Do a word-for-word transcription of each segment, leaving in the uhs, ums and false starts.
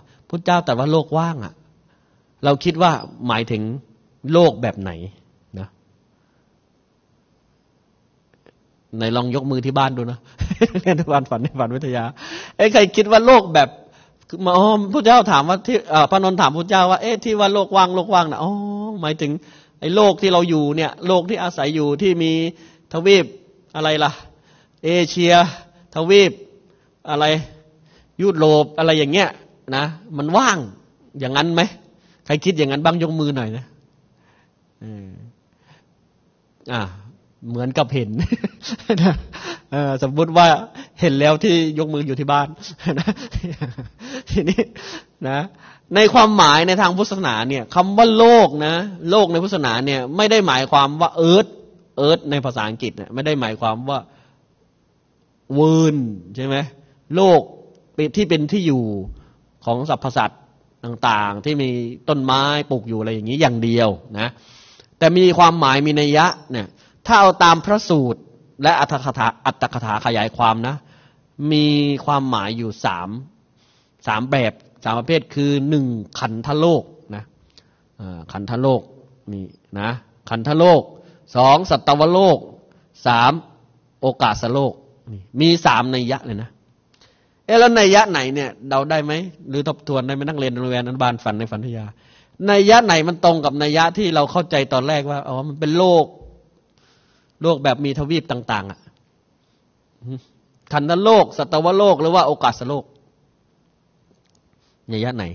พุทธเจ้าแต่ว่าโลกว่างอ่ะเราคิดว่าหมายถึงโลกแบบไหนนะไหนลองยกมือที่บ้านดูนะเรียนฝันฝันในฝันวิทยาเอ้ใครคิดว่าโลกแบบอ๋อพระเจ้าถามว่าที่พระนนท์ถามพระเจ้าว่าเอ๊ะที่ว่าโลกว่างโลกว่างนะอ๋อหมายถึงไอ้โลกที่เราอยู่เนี่ยโลกที่อาศัยอยู่ที่มีทวีปอะไรล่ะเอเชียทวีปอะไรยุโรปอะไรอย่างเงี้ยนะมันว่างอย่างนั้นไหมใครคิดอย่างนั้นบ้างยกมือหน่อยนะอ่าเหมือนกับเห็นนะสมมติว่าเห็นแล้วที่ยกมืออยู่ที่บ้านนะทีนี้นะในความหมายในทางพุทธศาสนาเนี่ยคำว่าโลกนะโลกในพุทธศาสนาเนี่ยไม่ได้หมายความว่าเอิร์ธเอิร์ธในภาษาอังกฤษเนี่ยไม่ได้หมายความว่าเวิร์นใช่ไหมโลกที่เป็นที่อยู่ของสรรพสัตว์ต่างๆที่มีต้นไม้ปลูกอยู่อะไรอย่างนี้อย่างเดียวนะแต่มีความหมายมีนัยยะเนี่ยถ้าเอาตามพระสูตรและอัตถกถาอัตถกถาขยายความนะมีความหมายอยู่สามสามแบบสามประเภทคือหนึ่งขันธโลกนะขันธโลกนี่นะขันธโลกสองสัตวโลกสามโอกาสโลกนี่มีสามนัยยะเลยนะเอ๊ะแล้วนัยยะไหนเนี่ยเดาได้ไหมหรือทบทวนได้ไหมนักเรียนโรงเรียนอนุบาลฝันในฝันทยานัยยะไหนมันตรงกับนัยยะที่เราเข้าใจตอนแรกว่าอ๋อมันเป็นโลกโลกแบบมีทวีปต่างๆอ่ะขันธโลกสัตวโลกหรือว่าโอกาสโลกนัยยะไหน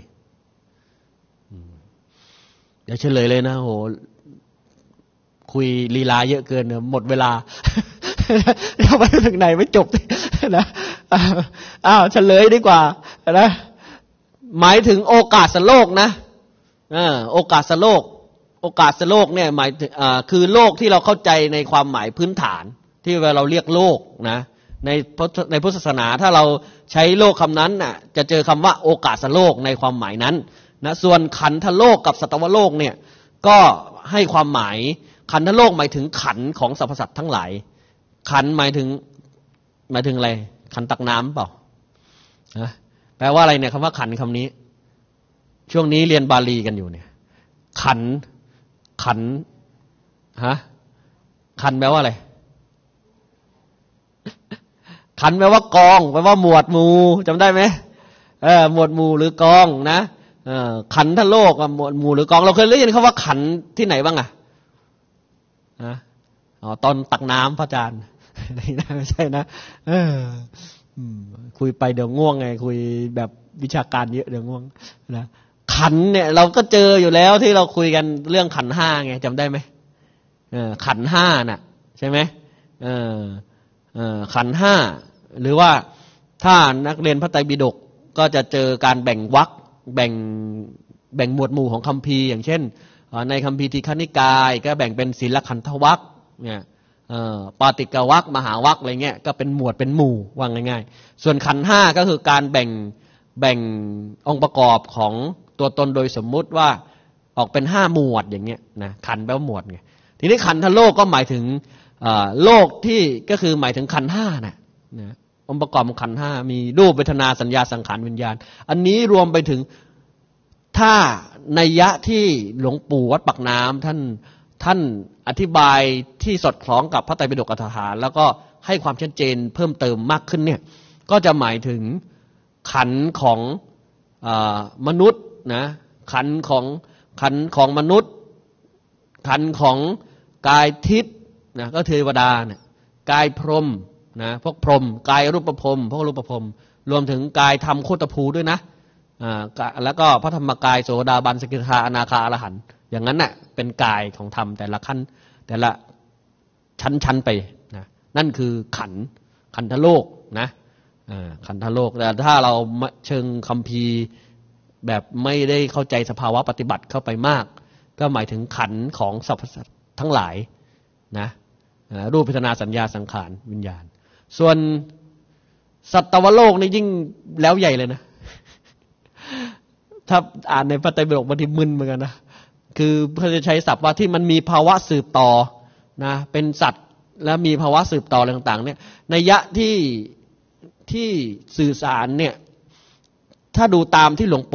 เดี๋ยวเฉลยเลยนะโหคุยลีลาเยอะเกินเนี่ยหมดเวลาเดี๋ยวไปถึงไหนไม่จบนะอ้าวเฉลยดีกว่านะหมายถึงโอกาสโลกนะอ่าโอกาสโลกโอกาสโลกเนี่ยหมายถึงอ่าคือโลกที่เราเข้าใจในความหมายพื้นฐานที่เวลาเราเรียกโลกนะในในพุทธศาสนาถ้าเราใช้โลกคำนั้นน่ะจะเจอคำว่าโอกาสโลกในความหมายนั้นนะส่วนขันธโลกกับสัตวโลกเนี่ยก็ให้ความหมายขันธโลกหมายถึงขันของสรรพสัตว์ทั้งหลายขันหมายถึงหมายถึงอะไรขันตักน้ำเปล่านะแปลว่าอะไรเนี่ยคำว่าขันคำนี้ช่วงนี้เรียนบาลีกันอยู่เนี่ยขันขันฮะขันแปลว่าอะไรขันแปลว่ากองแปลว่าหมวดหมู่จำได้ไหมเออหมวดหมู่หรือกองนะเออขันธโลกหมวดหมู่หรือกองเราเคยเรียนคำว่าขันที่ไหนบ้างอะนะอ๋อตอนตักน้ำพระอาจารย์ไม่ใช่นะเออคุยไปเดี๋ยวง่วงไงคุยแบบวิชาการเยอะเดี๋ยวง่วงนะขันเนี่ยเราก็เจออยู่แล้วที่เราคุยกันเรื่องขันห้าไงจำได้ไหมเออขันห้าน่ะใช่ไหมเออเออขันห้าหรือว่าถ้านักเรียนพระไตรปิฎกก็จะเจอการแบ่งวรรคแบ่งแบ่งหมวดหมู่ของคัมภีร์อย่างเช่นในคัมภีร์ทีฆนิกายก็แบ่งเป็นศีลขันธวรรคเนี่ยปาติกวรรคมหาวรรคอะไรเงี้ยก็เป็นหมวดเป็นหมู่ว่าง่ายๆส่วนขันห้าก็คือการแบ่งแบ่งองค์ประกอบของตัวตนโดยสมมุติว่าออกเป็นห้าหมวดอย่างเงี้ยนะขันแปลว่าหมวดไงทีนี้ขันธโลกก็หมายถึงโลกที่ก็คือหมายถึงขันห้านะนะองค์ประกอบของขันห้ามีรูปเวทนาสัญญาสังขารวิญญาณอันนี้รวมไปถึงถ้านัยยะที่หลวงปู่วัดปากน้ำท่านท่านอธิบายที่สอดคล้องกับพระไตรปิฎกอัตถกถาแล้วก็ให้ความชัดเจนเพิ่มเติมมากขึ้นเนี่ยก็จะหมายถึงขันของเอ่อมนุษย์นะขันของขันของมนุษย์ขันของกายทิพย์นะก็เทวดาเนี่ยกายพรหมนะพวกพรหมกายรูปพรหมพวกรูปพรหมรวมถึงกายธรรมโคตภูด้วยนะอ่าแล้วก็พระธรรมกายโสดาบันสกิทาอนาคาอรหันต์อย่างนั้นน่ะเป็นกายของธรรมแต่ละขั้นแต่ละชั้นๆไปนะนั่นคือขันขันธโลกนะอ่าขันธโลกแต่ถ้าเราเชิงคัมภีร์แบบไม่ได้เข้าใจสภาวะปฏิบัติเข้าไปมากก็หมายถึงขันของสรรพสัตว์ทั้งหลายนะรูปเวทนาสัญญาสังขารวิญญาณส่วนสัตวโลกนี่ยิ่งแล้วใหญ่เลยนะถ้าอ่านในพระไตรปิฎกบางทีมึนเหมือนกันนะคือเพื่อจะใช้ศัพท์ว่าที่มันมีภาวะสืบต่อนะเป็นสัตว์และมีภาวะสืบต่ออะไรต่างๆเนี่ยนัยยะที่ที่สื่อสารเนี่ยถ้าดูตามที่หลวงปู่